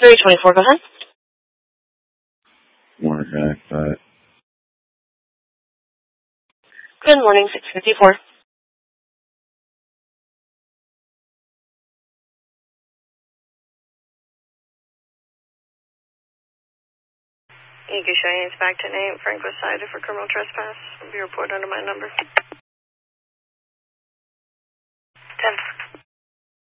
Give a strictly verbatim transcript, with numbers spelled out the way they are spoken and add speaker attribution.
Speaker 1: three twenty-four, go ahead.
Speaker 2: Morning, guys. Uh,
Speaker 1: Good morning, six fifty-four.
Speaker 3: You can show you back to name Frank was cited for criminal trespass. Will be reported under my number. ten.